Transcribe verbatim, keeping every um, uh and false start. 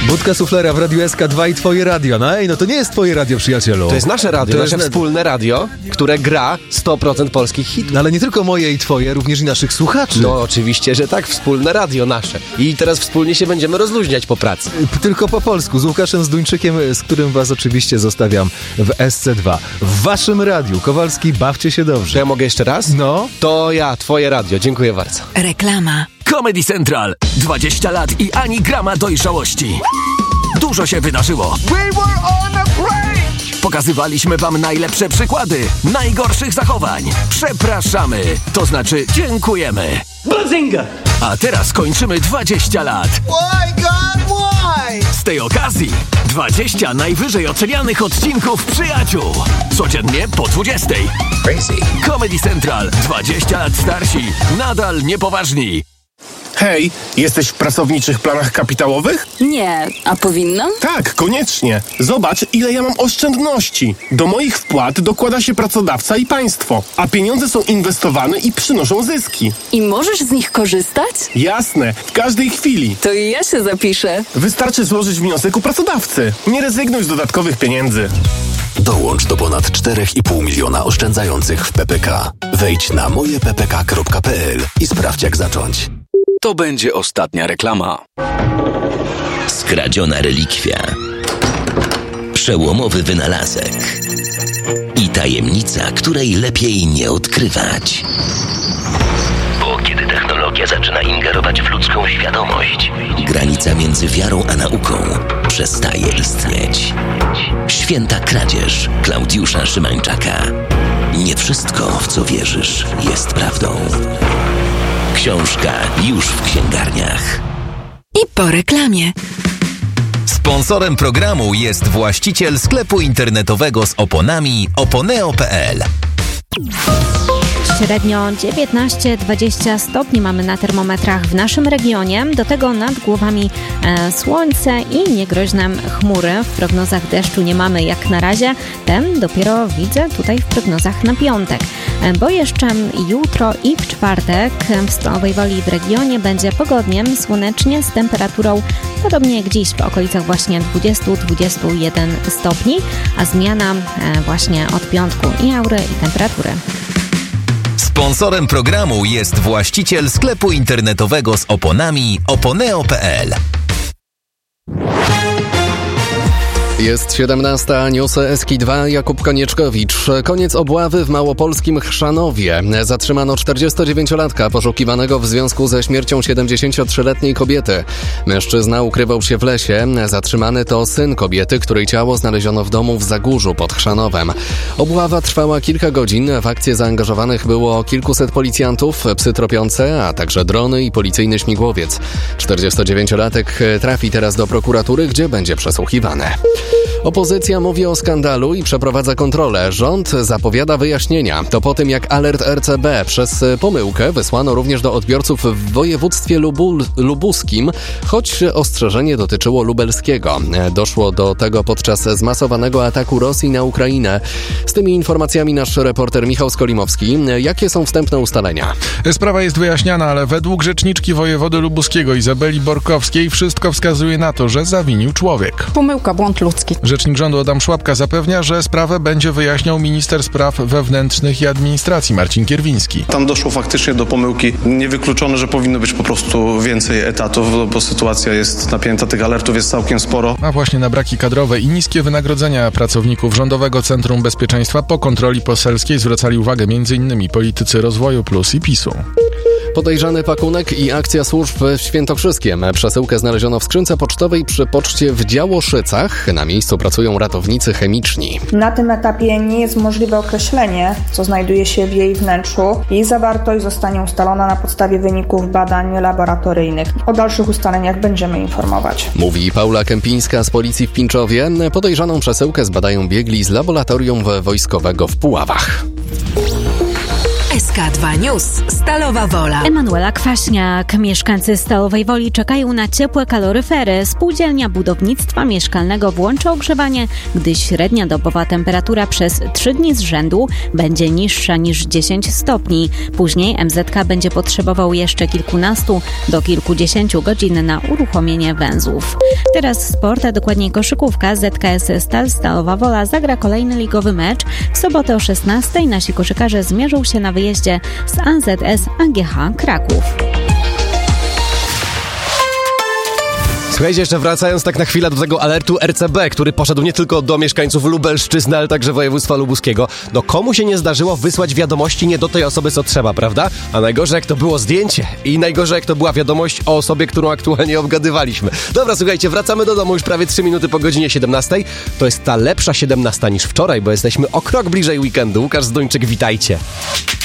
Budka Suflera w Radiu S K dwa i twoje radio. No ej, no to nie jest twoje radio, przyjacielu. To jest nasze radio, to nasze jest... wspólne radio, które gra sto procent polskich hitów. No ale nie tylko moje i twoje, również i naszych słuchaczy. No oczywiście, że tak, wspólne radio nasze. I teraz wspólnie się będziemy rozluźniać po pracy. Tylko po polsku, z Łukaszem Zduńczykiem, z którym was oczywiście zostawiam w S C dwa. W waszym radiu. Kowalski, bawcie się dobrze. Czy ja mogę jeszcze raz? No. To ja, twoje radio. Dziękuję bardzo. Reklama. Comedy Central. dwadzieścia lat i ani grama dojrzałości. Dużo się wydarzyło. We were on a break! Pokazywaliśmy wam najlepsze przykłady najgorszych zachowań. Przepraszamy, to znaczy dziękujemy. Bazinga! A teraz kończymy dwadzieścia lat. Why, God, why? Z tej okazji dwadzieścia najwyżej ocenianych odcinków Przyjaciół. Codziennie po dwudziestej. Crazy. Comedy Central. dwadzieścia lat starsi. Nadal niepoważni. Hej, jesteś w pracowniczych planach kapitałowych? Nie, a powinnam? Tak, koniecznie. Zobacz, ile ja mam oszczędności. Do moich wpłat dokłada się pracodawca i państwo, a pieniądze są inwestowane i przynoszą zyski. I możesz z nich korzystać? Jasne, w każdej chwili. To i ja się zapiszę. Wystarczy złożyć wniosek u pracodawcy. Nie rezygnuj z dodatkowych pieniędzy. Dołącz do ponad cztery i pół miliona oszczędzających w P P K. Wejdź na moje p p k kropka p l i sprawdź, jak zacząć. To będzie ostatnia reklama. Skradziona relikwia. Przełomowy wynalazek. I tajemnica, której lepiej nie odkrywać. Bo kiedy technologia zaczyna ingerować w ludzką świadomość, granica między wiarą a nauką przestaje istnieć. Święta kradzież Klaudiusza Szymańczaka. Nie wszystko, w co wierzysz, jest prawdą. Książka już w księgarniach. I po reklamie. Sponsorem programu jest właściciel sklepu internetowego z oponami oponeo kropka p l. Średnio dziewiętnaście dwadzieścia stopni mamy na termometrach w naszym regionie. Do tego nad głowami e, słońce i niegroźne chmury. W prognozach deszczu nie mamy jak na razie. Ten dopiero widzę tutaj w prognozach na piątek. E, bo jeszcze jutro i w czwartek w Stalowej Woli w regionie będzie pogodnie, słonecznie z temperaturą podobnie jak dziś w okolicach właśnie dwadzieścia do dwudziestu jeden stopni, a zmiana e, właśnie od piątku i aury i temperatury. Sponsorem programu jest właściciel sklepu internetowego z oponami oponeo kropka p l. Jest siedemnasta, newsy S K dwa, Jakub Konieczkowicz. Koniec obławy w małopolskim Chrzanowie. Zatrzymano czterdziestodziewięciolatka poszukiwanego w związku ze śmiercią siedemdziesięciotrzyletniej kobiety. Mężczyzna ukrywał się w lesie. Zatrzymany to syn kobiety, której ciało znaleziono w domu w Zagórzu pod Chrzanowem. Obława trwała kilka godzin. W akcję zaangażowanych było kilkuset policjantów, psy tropiące, a także drony i policyjny śmigłowiec. czterdziestodziewięciolatek trafi teraz do prokuratury, gdzie będzie przesłuchiwany. Opozycja mówi o skandalu i przeprowadza kontrolę. Rząd zapowiada wyjaśnienia. To po tym, jak alert R C B przez pomyłkę wysłano również do odbiorców w województwie Lubul- lubuskim, choć ostrzeżenie dotyczyło lubelskiego. Doszło do tego podczas zmasowanego ataku Rosji na Ukrainę. Z tymi informacjami nasz reporter Michał Skolimowski. Jakie są wstępne ustalenia? Sprawa jest wyjaśniana, ale według rzeczniczki wojewody lubuskiego Izabeli Borkowskiej wszystko wskazuje na to, że zawinił człowiek. Pomyłka, błąd ludzki. Rzecznik rządu Adam Szłapka zapewnia, że sprawę będzie wyjaśniał minister spraw wewnętrznych i administracji Marcin Kierwiński. Tam doszło faktycznie do pomyłki. Niewykluczone, że powinno być po prostu więcej etatów, bo sytuacja jest napięta, tych alertów jest całkiem sporo. A właśnie na braki kadrowe i niskie wynagrodzenia pracowników Rządowego Centrum Bezpieczeństwa po kontroli poselskiej zwracali uwagę m.in. politycy Rozwoju Plus i PiSu. Podejrzany pakunek i akcja służb w Świętokrzyskiem. Przesyłkę znaleziono w skrzynce pocztowej przy poczcie w Działoszycach. Na miejscu pracują ratownicy chemiczni. Na tym etapie nie jest możliwe określenie, co znajduje się w jej wnętrzu. Jej zawartość zostanie ustalona na podstawie wyników badań laboratoryjnych. O dalszych ustaleniach będziemy informować. Mówi Paula Kępińska z policji w Pińczowie. Podejrzaną przesyłkę zbadają biegli z laboratorium wojskowego w Puławach. S K K dwa News. Stalowa Wola. Emanuela Kwaśniak. Mieszkańcy Stalowej Woli czekają na ciepłe kaloryfery. Spółdzielnia Budownictwa Mieszkalnego włączy ogrzewanie, gdy średnia dobowa temperatura przez trzy dni z rzędu będzie niższa niż dziesięć stopni. Później M Z K będzie potrzebował jeszcze kilkunastu do kilkudziesięciu godzin na uruchomienie węzłów. Teraz sport, a dokładniej koszykówka. Z K S Stal Stalowa Wola zagra kolejny ligowy mecz. W sobotę o szesnastej nasi koszykarze zmierzą się na wyjeździe z A Z S A G H Kraków. Słuchajcie, jeszcze wracając tak na chwilę do tego alertu R C B, który poszedł nie tylko do mieszkańców Lubelszczyzny, ale także województwa lubuskiego. No komu się nie zdarzyło wysłać wiadomości nie do tej osoby, co trzeba, prawda? A najgorzej, jak to było zdjęcie i najgorzej, jak to była wiadomość o osobie, którą aktualnie obgadywaliśmy. Dobra, słuchajcie, wracamy do domu już prawie trzy minuty po godzinie siedemnastej. To jest ta lepsza siedemnasta niż wczoraj, bo jesteśmy o krok bliżej weekendu. Łukasz Zduńczyk, witajcie.